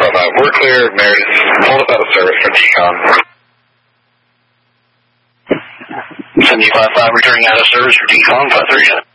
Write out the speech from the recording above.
We're clear. Meredith, hold us out of service for decon. 7055 returning out of service for decon 537.